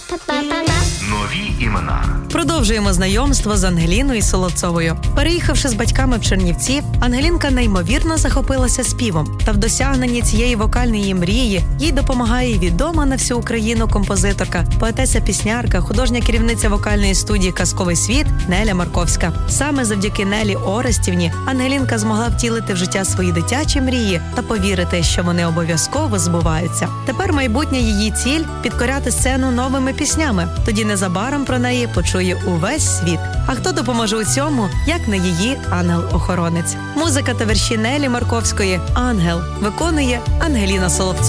Нові імена. Продовжуємо знайомство з Ангеліною Соловцовою. Переїхавши з батьками в Чернівці, Ангелінка неймовірно захопилася співом. Та в досягненні цієї вокальної мрії їй допомагає відома на всю Україну композиторка, поетеса-піснярка, художня керівниця вокальної студії «Казковий світ» Неля Марковська. Саме завдяки Нелі Орестівні Ангелінка змогла втілити в життя свої дитячі мрії та повірити, що вони обов'язково збуваються. Тепер майбутня її ціль – підкоряти сцену новими піснями. Тоді незабаром про неї почує увесь світ. А хто допоможе у цьому, як не її ангел-охоронець. Музика та вірші Нелі Марковської «Ангел» виконує Ангеліна Соловцова.